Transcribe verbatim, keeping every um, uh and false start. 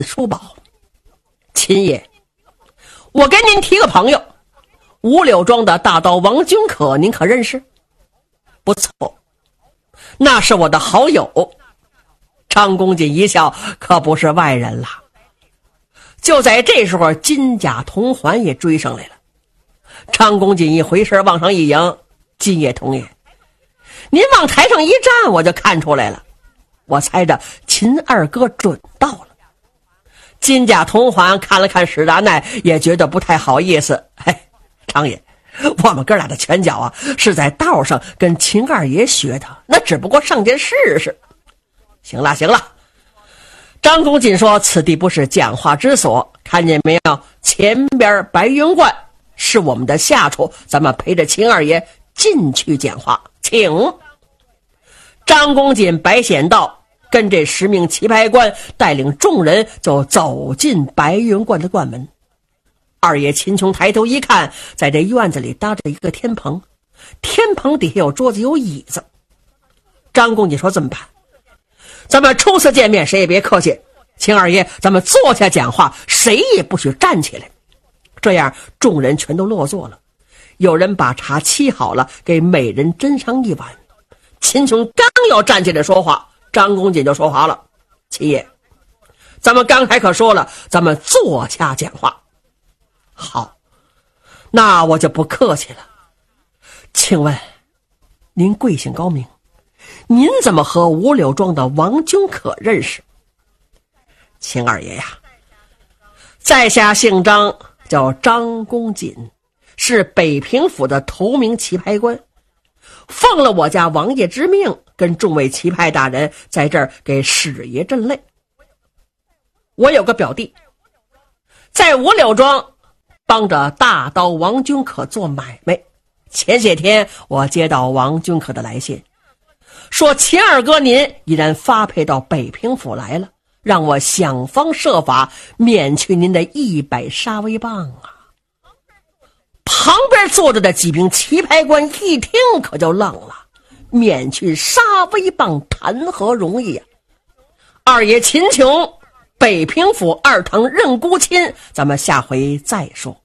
叔宝。秦爷，我给您提个朋友，五柳庄的大刀王君可，您可认识？不错，那是我的好友。张公瑾一笑，可不是外人了。就在这时候，金甲铜环也追上来了。张公瑾一回身往上一迎，金爷同爷，您往台上一站，我就看出来了，我猜着秦二哥准到了。金甲铜环看了看史达奈，也觉得不太好意思。嘿，常爷，我们哥俩的拳脚啊，是在道上跟秦二爷学的，那只不过上前试试。行了行了，张公瑾说，此地不是讲话之所，看见没有，前边白云观是我们的下处，咱们陪着秦二爷进去讲话，请。张公瑾白显道，跟这十名棋牌官带领众人就走进白云观的观门。二爷秦琼抬头一看，在这院子里搭着一个天棚，天棚底下有桌子有椅子。张公瑾说，这么办，咱们初次见面，谁也别客气，秦二爷咱们坐下讲话，谁也不许站起来。这样众人全都落座了，有人把茶沏好了，给每人斟上一碗。秦琼刚要站起来说话，张公瑾就说话了，秦爷，咱们刚才可说了，咱们坐下讲话。好，那我就不客气了。请问您贵姓高明，您怎么和五柳庄的王君可认识？秦二爷呀，在下姓张，叫张公瑾，是北平府的头名棋牌官，奉了我家王爷之命，跟众位棋牌大人在这儿给史爷镇擂。我有个表弟，在五柳庄帮着大刀王君可做买卖。前些天我接到王君可的来信，说秦二哥您已然发配到北平府来了，让我想方设法免去您的一百杀威棒啊。旁边坐着的几名棋牌官一听可就愣了，免去杀威棒谈何容易啊。二爷秦琼，北平府二堂任孤亲，咱们下回再说。